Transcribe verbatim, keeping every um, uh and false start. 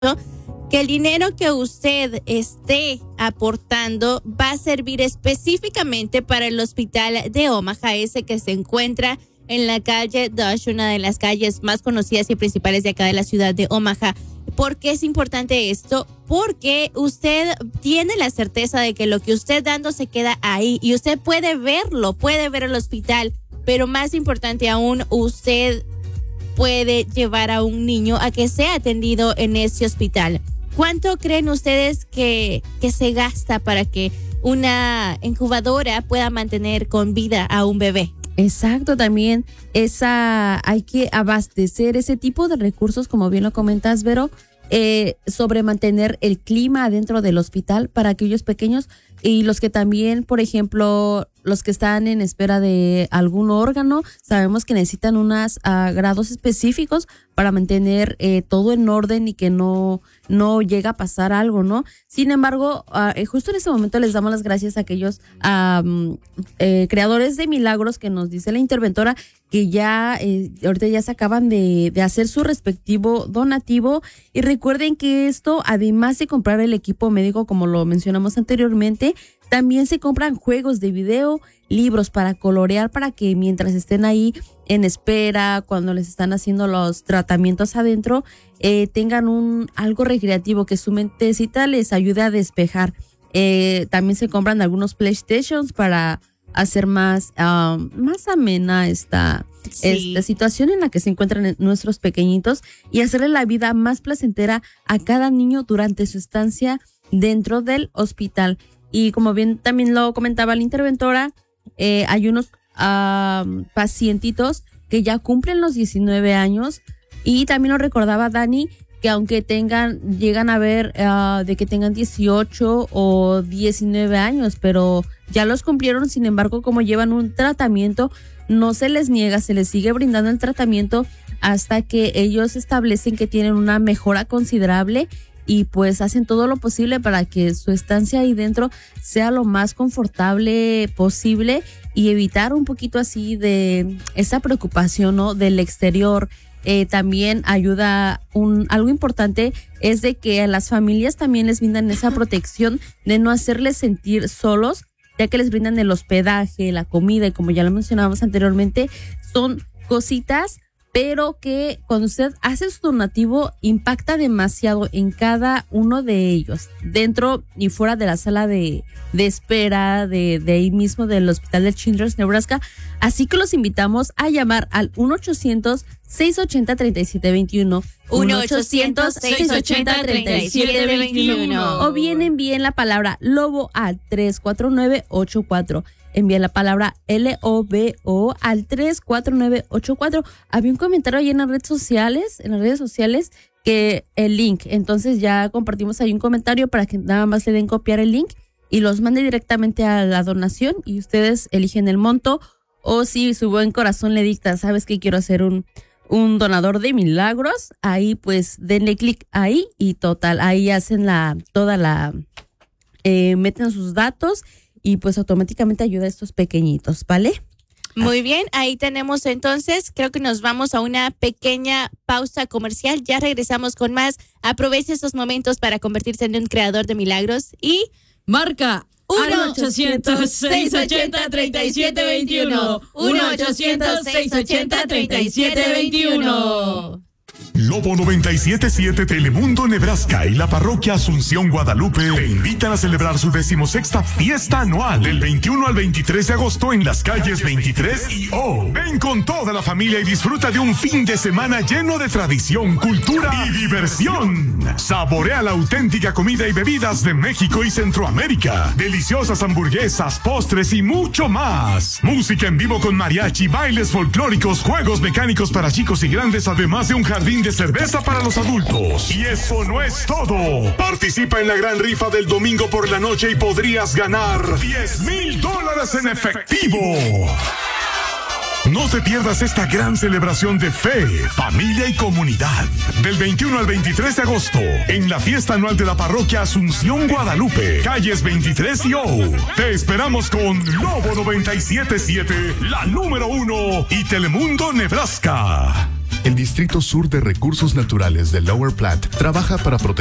que el dinero que usted esté aportando va a servir específicamente para el hospital de Omaha, ese que se encuentra en la calle Dodge, una de las calles más conocidas y principales de acá de la ciudad de Omaha. ¿Por qué es importante esto? Porque usted tiene la certeza de que lo que usted dando se queda ahí y usted puede verlo, puede ver el hospital, pero más importante aún, usted puede llevar a un niño a que sea atendido en ese hospital. ¿Cuánto creen ustedes que, que se gasta para que una incubadora pueda mantener con vida a un bebé? Exacto, también esa hay que abastecer ese tipo de recursos, como bien lo comentas, Vero, eh, sobre mantener el clima dentro del hospital para aquellos pequeños y los que también, por ejemplo, los que están en espera de algún órgano, sabemos que necesitan unos uh, grados específicos para mantener eh, todo en orden y que no, no llega a pasar algo, ¿no? Sin embargo, uh, justo en este momento les damos las gracias a aquellos um, eh, creadores de milagros que nos dice la interventora que ya, eh, ahorita ya se acaban de, de hacer su respectivo donativo. Y recuerden que esto, además de comprar el equipo médico, como lo mencionamos anteriormente, también se compran juegos de video, libros para colorear para que mientras estén ahí en espera, cuando les están haciendo los tratamientos adentro, eh, tengan un algo recreativo que su mentecita les ayude a despejar. Eh, también se compran algunos PlayStations para hacer más, um, más amena esta, sí. esta situación en la que se encuentran nuestros pequeñitos y hacerle la vida más placentera a cada niño durante su estancia dentro del hospital. Y como bien también lo comentaba la interventora, eh, hay unos uh, pacientitos que ya cumplen los diecinueve años y también lo recordaba Dani, que aunque tengan, llegan a ver uh, de que tengan dieciocho o diecinueve años, pero ya los cumplieron, sin embargo, como llevan un tratamiento, no se les niega, se les sigue brindando el tratamiento hasta que ellos establecen que tienen una mejora considerable y pues hacen todo lo posible para que su estancia ahí dentro sea lo más confortable posible y evitar un poquito así de esa preocupación, ¿no?, del exterior. Eh, también ayuda, un algo importante es de que a las familias también les brindan esa protección de no hacerles sentir solos, ya que les brindan el hospedaje, la comida y como ya lo mencionábamos anteriormente, son cositas pero que cuando usted hace su donativo impacta demasiado en cada uno de ellos, dentro y fuera de la sala de, de espera, de, de ahí mismo del hospital de Children's Nebraska. Así que los invitamos a llamar al uno ochocientos, seiscientos ochenta, treinta y siete veintiuno. uno ochocientos, seiscientos ochenta, treinta y siete veintiuno. O bien envíen la palabra Lobo al tres cuatro nueve ocho cuatro. Envía la palabra L O B O al tres cuatro nueve ocho cuatro. Había un comentario ahí en las redes sociales, en las redes sociales, que el link. Entonces ya compartimos ahí un comentario para que nada más le den copiar el link y los mande directamente a la donación y ustedes eligen el monto. O si su buen corazón le dicta, sabes que quiero hacer un, un donador de milagros, ahí pues denle clic ahí y total, ahí hacen la, toda la, eh, meten sus datos y pues automáticamente ayuda a estos pequeñitos, ¿vale? Muy bien, ahí tenemos entonces, creo que nos vamos a una pequeña pausa comercial, ya regresamos con más. Aproveche estos momentos para convertirse en un creador de milagros y marca uno ochocientos, seiscientos ochenta, treinta y siete veintiuno. uno ochocientos, seiscientos ochenta, treinta y siete veintiuno. Lobo noventa y siete punto siete Telemundo Nebraska y la parroquia Asunción Guadalupe te invitan a celebrar su decimosexta fiesta anual del veintiuno al veintitrés de agosto en las calles veintitrés y O. Ven con toda la familia y disfruta de un fin de semana lleno de tradición, cultura y diversión. Saborea la auténtica comida y bebidas de México y Centroamérica. Deliciosas hamburguesas, postres y mucho más. Música en vivo con mariachi, bailes folclóricos, juegos mecánicos para chicos y grandes, además de un jardín de cerveza para los adultos. Y eso no es todo. Participa en la gran rifa del domingo por la noche y podrías ganar diez mil dólares en efectivo. No te pierdas esta gran celebración de fe, familia y comunidad. Del veintiuno al veintitrés de agosto, en la fiesta anual de la parroquia Asunción Guadalupe, calles veintitrés y O. Te esperamos con Lobo noventa y siete punto siete, la número uno, y Telemundo Nebraska. El Distrito Sur de Recursos Naturales de Lower Platte trabaja para proteger